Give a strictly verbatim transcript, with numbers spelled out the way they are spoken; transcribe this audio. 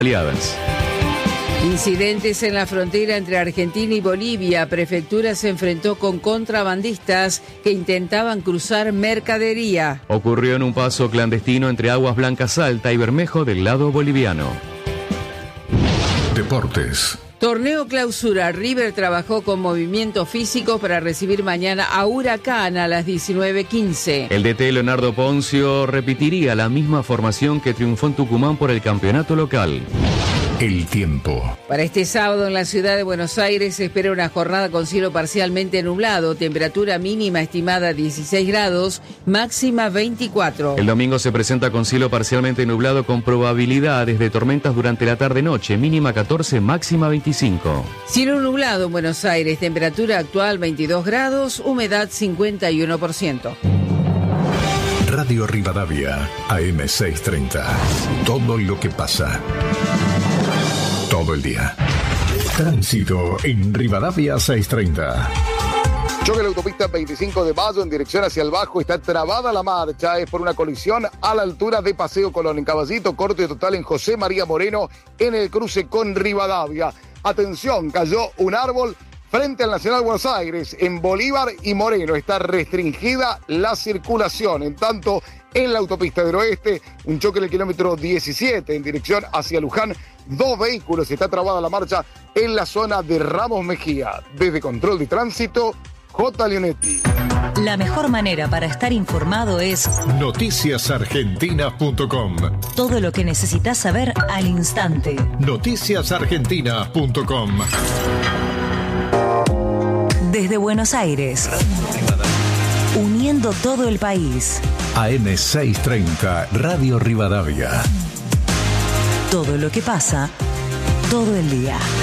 aliadas. Incidentes en la frontera entre Argentina y Bolivia. Prefectura se enfrentó con contrabandistas que intentaban cruzar mercadería. Ocurrió en un paso clandestino entre Aguas Blancas Salta y Bermejo del lado boliviano. Deportes. Torneo Clausura. River trabajó con movimiento físico para recibir mañana a Huracán a las diecinueve quince. El D T Leonardo Poncio repetiría la misma formación que triunfó en Tucumán por el campeonato local. El tiempo. Para este sábado en la ciudad de Buenos Aires se espera una jornada con cielo parcialmente nublado, temperatura mínima estimada dieciséis grados, máxima veinticuatro. El domingo se presenta con cielo parcialmente nublado con probabilidades de tormentas durante la tarde-noche, mínima catorce, máxima veinticinco. Cielo nublado en Buenos Aires, temperatura actual veintidós grados, humedad cincuenta y uno por ciento. Radio Rivadavia, A M seiscientos treinta. Todo lo que pasa. Todo el día. Tránsito en Rivadavia seiscientos treinta. Choque en la autopista veinticinco de mayo en dirección hacia el Bajo. Está trabada la marcha. Es por una colisión a la altura de Paseo Colón. En Caballito, corte total en José María Moreno en el cruce con Rivadavia. Atención, cayó un árbol frente al Nacional Buenos Aires. En Bolívar y Moreno está restringida la circulación. En tanto, en la autopista del Oeste, un choque en el kilómetro diecisiete en dirección hacia Luján. Dos vehículos, está trabada la marcha en la zona de Ramos Mejía. Desde Control de Tránsito, J. Leonetti. La mejor manera para estar informado es noticias argentinas punto com. Todo lo que necesitas saber al instante. noticias argentinas punto com. Desde Buenos Aires, uniendo todo el país. A M seiscientos treinta, Radio Rivadavia. Todo lo que pasa, todo el día.